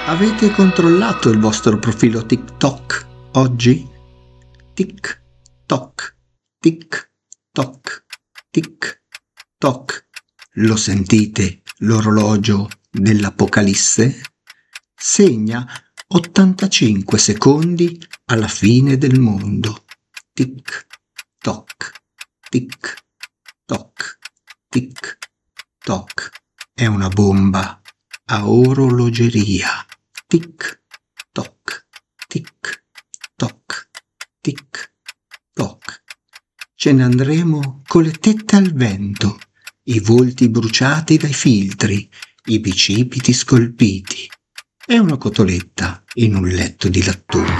Avete controllato il vostro profilo TikTok oggi? Tic toc, tic toc, tic toc. Lo sentite l'orologio dell'Apocalisse? Segna 85 secondi alla fine del mondo. Tic toc, tic toc, tic toc. È una bomba a orologeria. Tic toc, tic toc, tic toc. Ce ne andremo con le tette al vento, i volti bruciati dai filtri, i bicipiti scolpiti. È una cotoletta in un letto di lattugno.